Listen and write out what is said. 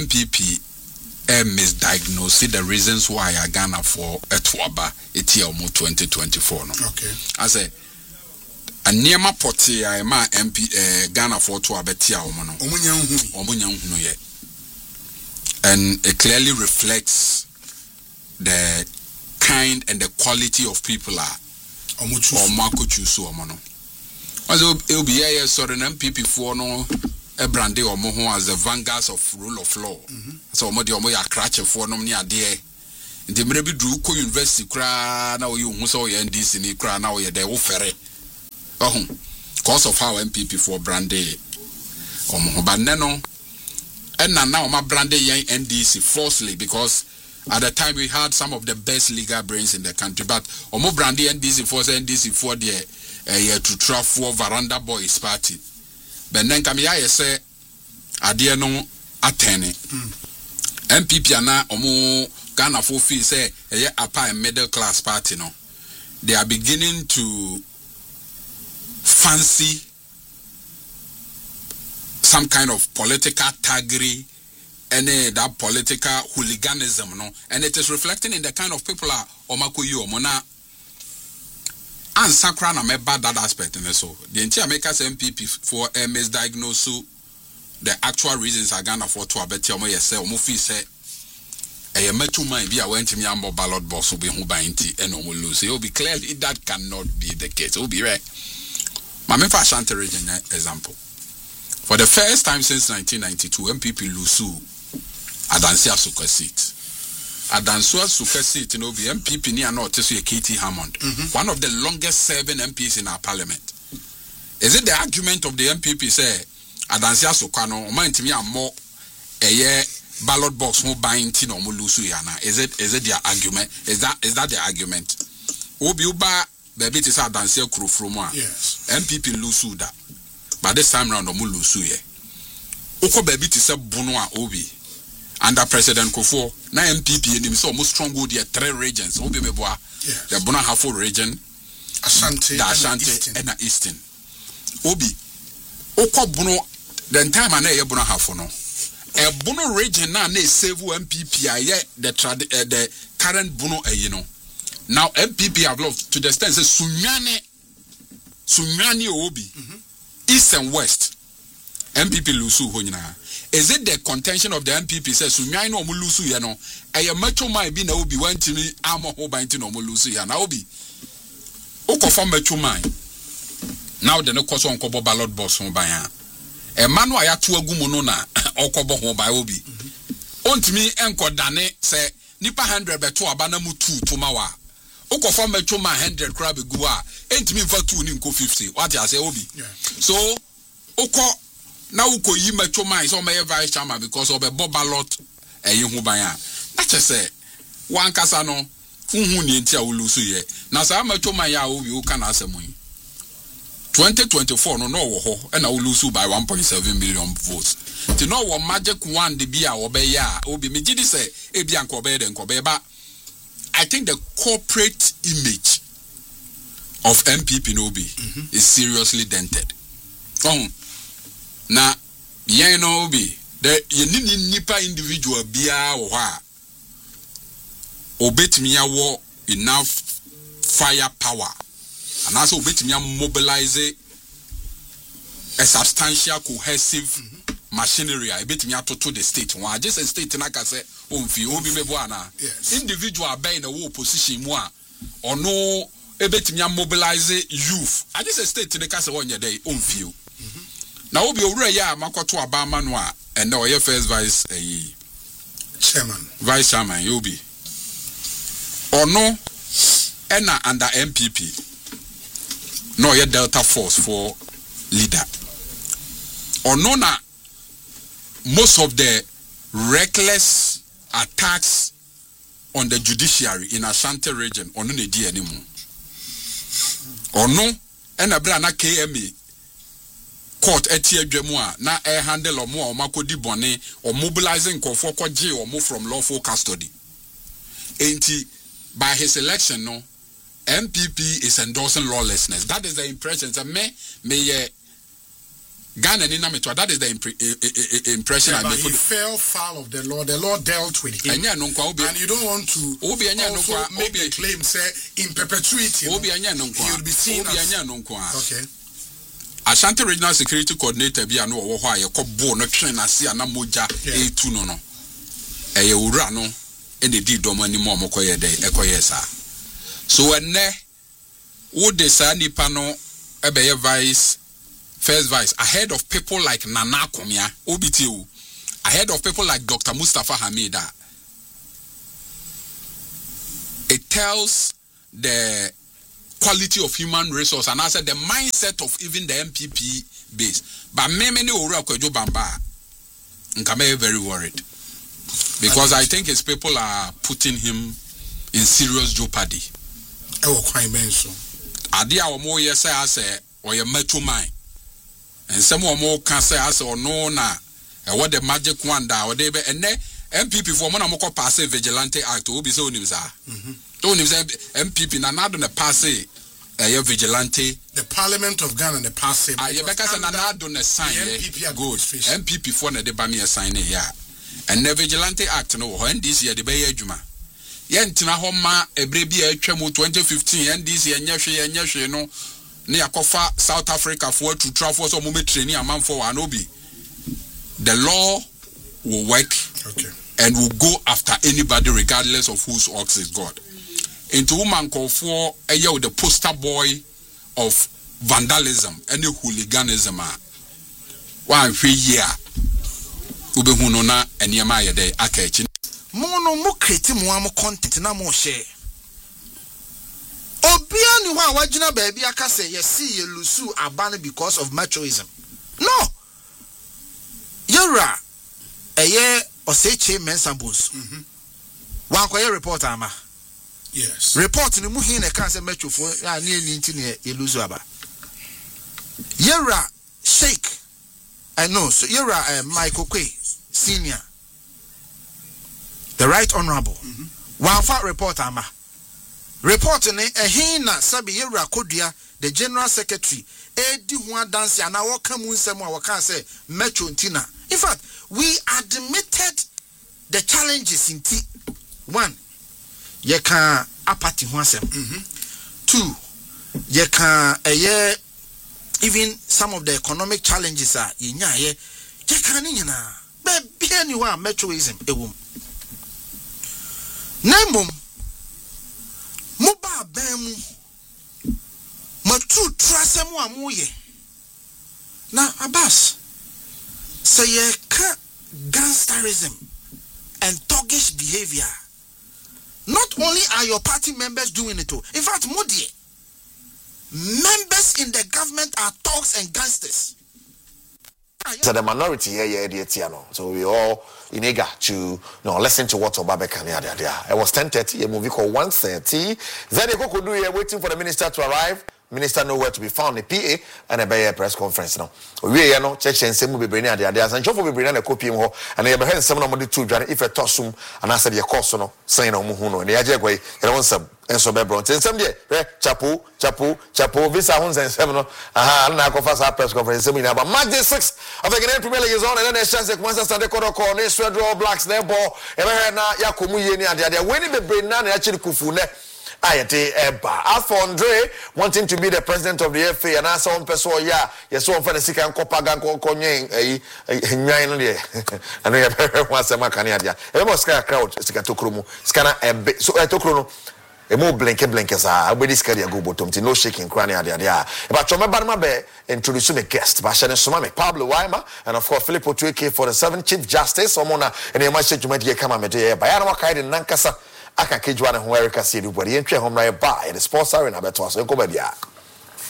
MPP misdiagnose the reasons why I Ghana for Etwaba Etiamu 2024 no. Okay. I say a nearma poti I ma MP Ghana for Etwaba Etiamu no. Omunya hunu ye. And it clearly reflects the kind and the quality of people are or Marco Chusu Omono. Also it'll be a sort of MPP for no a brandy or moho as the vanguards of rule of law. So Modi Omoya cratch for no near dear. In the maybe drew co university cry now you must all your NDC ni cry now you're there ferry. Oh, cause of how MPP for brandy or moho banano. And now my brandy young NDC falsely because at the time we had some of the best legal brains in the country, but Omo brandy NDC for the to try for Veranda Boys Party. But then come here say adie no atene. MPP ana Omo Ghana for fee say upper middle class party no. They are beginning to fancy some kind of political thuggery and that political hooliganism, no, and it is reflecting in the kind of people are Omakoyo Mona and Sakrana me bad that aspect in so the entire makers MPP for misdiagnose the actual reasons are Ghana for to abeti omo yese omo fi say a metu man be a went to me ambo ballot box will be who by and omo lose. It will be clearly that cannot be the case. It will be right. Mame for Ashanti region example. For the first time since 1992, MPP Lusu Adansia Suka seat. Adansia Suka seat, the MPP near not to see Katie Hammond, one of the longest serving MPs in our parliament. Is it the argument of the MPP say Adansia Suka no mind to me are more a year ballot box who buying tin or Lusu yana? Is it their argument? Is that the argument? Obi Uba baby is Adansia crew from one. Yes. MPP Lusu that. But this time round, omu lusu ye. Oko baby ti se bunwa obi. Under President Kofo, na MPP enim so almost strong go there 3 regions. Obi meboa. The Bona Hafo region, Ashanti, and the Eastern. Obi. Oko Bono the time na ye Bona Hafo no. E Bono region na save MPP aye the current Bono you know. Now MPP have loved to the extent say Sunyani obi. East and West, MPP Lusu Honina. Is it the contention of the MPP says Sunyano Mulusu Yano? I am much of my being a Obi went to me, I'm a whole binding no Mulusu Yana Obi. Oko from Metro Mine. Now the no cost on Kobo ballot boss home by a man why at 2 gumonona or Kobo home by Obi. On to me, Enko Dane say Nipa 100 by 2 abanamu 2 to Mawa. Oko from Metro Mine 100 crab gua. Ain't me for 2 ninko 50. What I say Obi. So Oko now uko yi Metro Mine so my vice chairman because of a ballot who by that just say one casano who ni ntia ulusu ye na sa Metro Mine ya Obi u can asem 2024 no ho and I will lose by 1.7 million votes. To know what magic one the be our obey ya Obi me did say ebian kobe den kobe but I think the corporate image of MPP Nobi is seriously dented. Now, yen no be the nipa individual bia or obet me war enough firepower, and also obet me mobilize a substantial cohesive machinery. I bet me to the state. One just a state like I say, individual be in a war position or no. Ebet me mobilize youth. I just state to the castle on your day on view. Now we be already makoto abama no and now your first vice chairman you be. Or no ena under MPP. No your Delta Force for leader. Or no na most of the reckless attacks on the judiciary in Ashanti region on no need anymore. Or no, and a brand KMA court etie dwemua na handle or more or makodi bone or mobilizing for jail or move from lawful custody. Ain't he, by his election, no, MPP is endorsing lawlessness. That is the impression. So me Ghana ni na meto. That is the impression I make. He fell foul of the Lord. The Lord dealt with him. And you don't want to also make a claim, say, in perpetuity. He would be seen as... Okay. Ashanti Regional Security Coordinator bi ano wo ho aye ko bo no twen na se ana moja etu no no eye wura no ene di domo ni mo koye de ekoye sa so enne wo de sa nipa no ebe first vice ahead of people like Nana Komia obitiu ahead of people like Dr. Mustafa Hamida. It tells the quality of human resource and also the mindset of even the MPP base. But many Ora Kwejo Bamba Nkame very worried. Because I think his people are putting him in serious jeopardy. Adia omo yesa ase oye metro mine. And some more can say as or no na what the magic wonder or they be and MPP for one moko pass vigilante act obi so nim sa. Don't MPP na na do na pass vigilante. The Parliament of Ghana the pass it. You because na do na sign good. MPP for na de ba me sign here. And the vigilante act no ho NDC ye de be adwuma. Ye ntina ho ma ebre bi atwa mu 2015 NDC enye hwe no ne yakofa South Africa for to travel so mo training amam for anobi. The law will work and will go after anybody regardless of whose ox is God. Into woman call for a year with the poster boy of vandalism and hooliganism. 1 year ube hunona and yamaya de akechi. Mono mo kreti mo am content na mo share. Obia ni wa wagina baby aka say yesi ye lusu abane because of machoism. No. Yura eye oseche mensambos. Wan kwaye report ama. Yes. Report ni mu hin na kan say metro fo ya ni nti ne ye lusu aba. Yura Sheikh I know so Yura Michael Kwe Senior the Right Honorable wan fa report ama. Report ni ehina sabi Yura Kodua the General Secretary edi ho dance ana woka mu nsem a woka say metro ntina. In fact, we admitted the challenges in T. 1, ye can apathy ho asem. 2, ye can even some of the economic challenges are ye nya ye can nyina be bia ni wa metroism ewom. Nemom muba bemu matu trasemu amuye na Abbas say ye ka gangsterism and thuggish behavior. Not only are your party members doing it, in fact, Modi, members in the government are thugs and gangsters. So the minority here, so we all in eager to listen to what Obabe Kania did. It was 10:30, a movie called 1:30. Then they could do here waiting for the minister to arrive. Minister nowhere to be found, the PA and a press conference now. We are check and same will be bringing the ideas and Joe will be bringing a copy more and they have heard some of the 2 if a tossum and I said your cost no saying on Muhuno and the Ajay and one sub and so Bebron and some day chapu visa homes and seminal aha press conference seminar but March 6 of the Ghanaian Premier League is on and then a chance that once I call they swear draw blacks their ball and I now Yakumu Yeni and they are winning the brain now actually Kufune. Andre wanting to be the president of the FA and I saw one person yes one for the sick and copagan konye and we have one sema kaniadia e mo ska crowd sika tokromu skana ebe so tokrono e mo blinke sa abedi ska dia go bottom no shaking crane adia dia e ba choma ba be introduce me guest ba shane soma me Pablo Waima and of course Philip Otueke for the 7th Chief Justice omona and e ma she juma die kama me de ba ya na wakai de nankasa aka kejwa ne ho Erica Sedu body entwe hom na e ba e the sports arena beto aso ko ba bia